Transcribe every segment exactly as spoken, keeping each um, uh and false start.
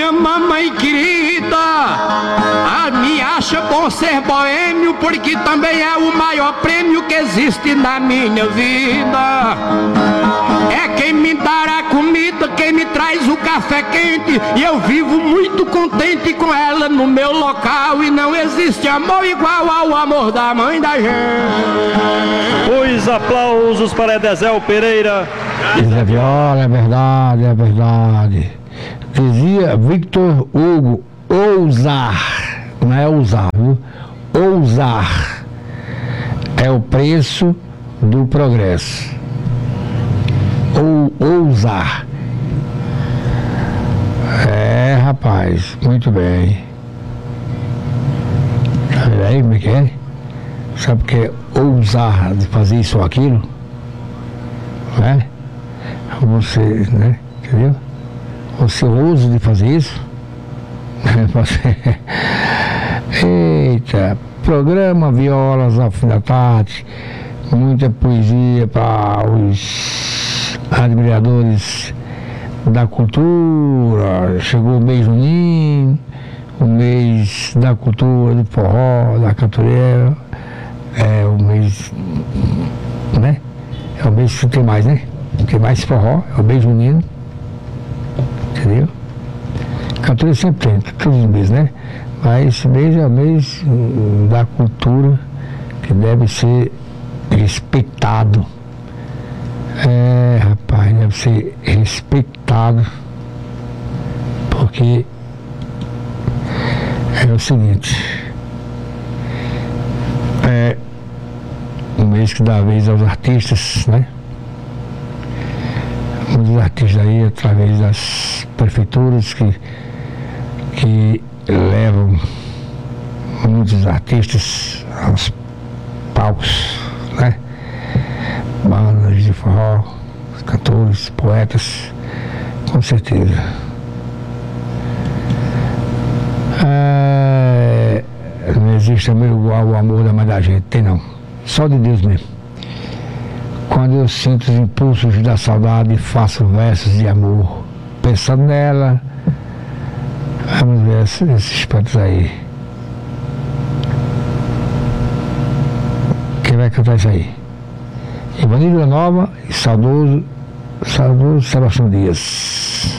minha mamãe querida, ah, me acha bom ser boêmio, porque também é o maior prêmio que existe na minha vida. É quem me dá a comida, quem me traz o café quente, e eu vivo muito contente com ela no meu local. E não existe amor igual ao amor da mãe da gente. Os aplausos para Edésel Pereira. Zé Viola, é verdade, é verdade. Dizia Victor Hugo, ousar, não é ousar, viu? Ousar é o preço do progresso. Ou ousar. É, rapaz, muito bem. Tá vendo aí como é que é? Sabe o que é ousar de fazer isso ou aquilo? Né? Você, né? Entendeu? Você ousa de fazer isso? Você... Eita, programa Violas ao fim da tarde, muita poesia para os admiradores da cultura. Chegou o mês junino, o mês da cultura, do forró, da cantoreira. É o mês, né? É o mês que tem mais, né? Tem mais forró, é o mês junino. Entendeu? Cantoria sempre tem, todos os meses, né? Mas esse mês é o mês da cultura que deve ser respeitado. É, rapaz, deve ser respeitado. Porque é o seguinte, é um mês que dá vez aos artistas, né? Muitos artistas aí, através das prefeituras que, que levam muitos artistas aos palcos, né? Bandas de forró, cantores, poetas, com certeza. É, não existe amor igual ao amor da mãe da gente, tem não. Só de Deus mesmo. Quando eu sinto os impulsos da saudade, faço versos de amor, pensando nela. Vamos ver esses, esses cantos aí. Quem vai cantar isso aí? Ivanildo Vila Nova e saudoso, saudoso Sebastião Dias.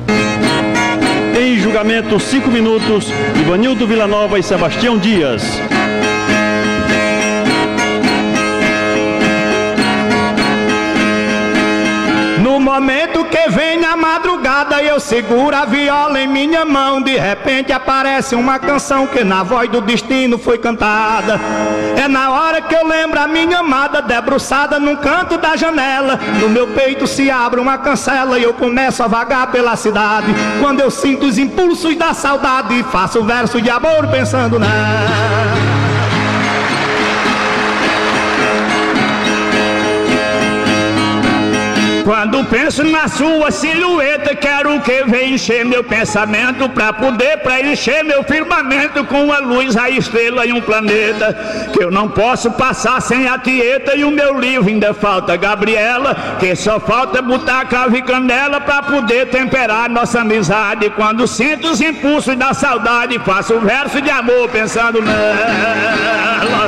Em julgamento, cinco minutos, Ivanildo Vila Nova e Sebastião Dias. No momento que vem na madrugada, eu seguro a viola em minha mão. De repente aparece uma canção que na voz do destino foi cantada. É na hora que eu lembro a minha amada debruçada num canto da janela. No meu peito se abre uma cancela e eu começo a vagar pela cidade. Quando eu sinto os impulsos da saudade, faço verso de amor pensando nela. Quando penso na sua silhueta, quero que venha encher meu pensamento, pra poder preencher meu firmamento com a luz, a estrela e um planeta. Que eu não posso passar sem a Tieta, e o meu livro ainda falta Gabriela, que só falta botar cravo e canela pra poder temperar nossa amizade. Quando sinto os impulsos da saudade, faço verso de amor pensando nela.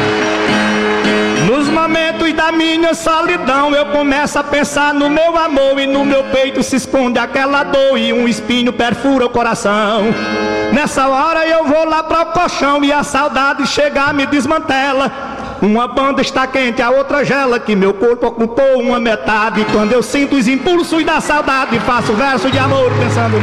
Nos momentos da minha solidão, eu começo a pensar no meu amor, e no meu peito se esconde aquela dor, e um espinho perfura o coração. Nessa hora eu vou lá para o colchão, e a saudade chega, me desmantela. Uma banda está quente, a outra gela, que meu corpo ocupou uma metade. Quando eu sinto os impulsos da saudade, faço verso de amor pensando